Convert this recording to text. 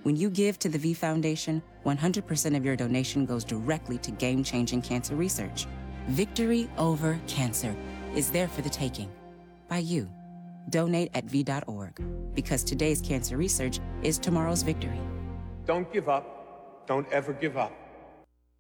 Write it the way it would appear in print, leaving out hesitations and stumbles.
When you give to the V Foundation, 100% of your donation goes directly to game-changing cancer research. Victory over cancer is there for the taking. By you. Donate at V.org. Because today's cancer research is tomorrow's victory. Don't give up. Don't ever give up.